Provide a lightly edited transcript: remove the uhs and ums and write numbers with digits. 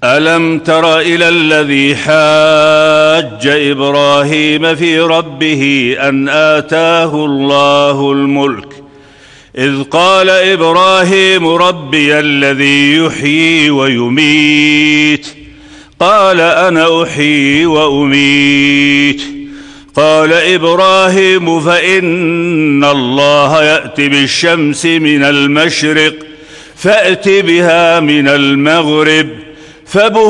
ألم تر إلى الذي حاج إبراهيم في ربه أن آتاه الله الملك إذ قال إبراهيم ربي الذي يحيي ويميت قال أنا أحيي وأميت قال إبراهيم فإن الله يأتي بالشمس من المشرق فأت بها من المغرب